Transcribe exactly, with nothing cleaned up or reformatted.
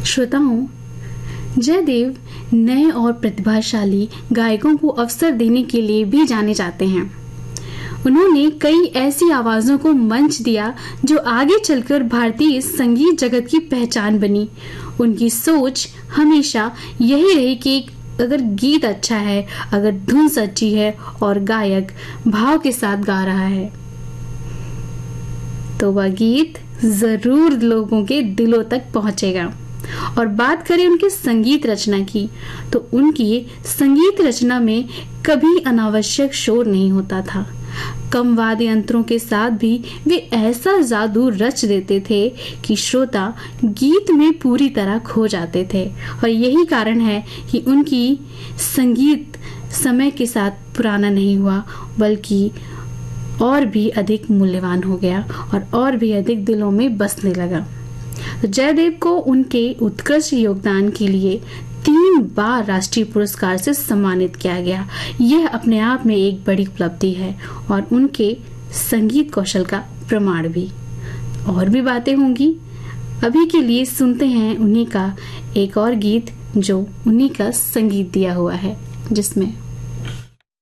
श्रोताओं, जयदेव नए और प्रतिभाशाली गायकों को अवसर देने के लिए भी जाने जाते हैं। उन्होंने कई ऐसी आवाजों को मंच दिया जो आगे चलकर भारतीय संगीत जगत की पहचान बनी। उनकी सोच हमेशा यही रही कि अगर गीत अच्छा है, अगर धुन सच्ची है और गायक भाव के साथ गा रहा है तो वह गीत जरूर लोगों के दिलों तक पहुंचेगा। और बात करें उनकी संगीत रचना की, तो उनकी संगीत रचना में कभी अनावश्यक शोर नहीं होता था। कम वाद्य यंत्रों के साथ भी वे ऐसा जादू रच देते थे कि श्रोता गीत में पूरी तरह खो जाते थे। और यही कारण है कि उनकी संगीत समय के साथ पुराना नहीं हुआ, बल्कि और भी अधिक मूल्यवान हो गया और और भी अधिक दिलों में बसने लगा। तो जयदेव को उनके उत्कृष्ट योगदान के लिए तीन बार राष्ट्रीय पुरस्कार से सम्मानित किया गया। यह अपने आप में एक बड़ी उपलब्धि है और उनके संगीत कौशल का प्रमाण भी। और भी बातें होंगी, अभी के लिए सुनते हैं उन्हीं का एक और गीत जो उन्हीं का संगीत दिया हुआ है, जिसमें